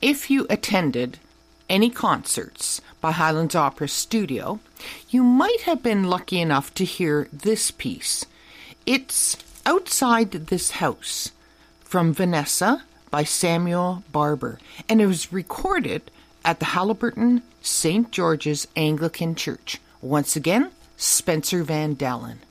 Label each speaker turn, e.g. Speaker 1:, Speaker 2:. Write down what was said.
Speaker 1: if you attended any concerts by Highlands Opera Studio, you might have been lucky enough to hear this piece. It's Outside This House from Vanessa by Samuel Barber, and it was recorded at the Haliburton St. George's Anglican Church. Once again, Spencer Van Dalen.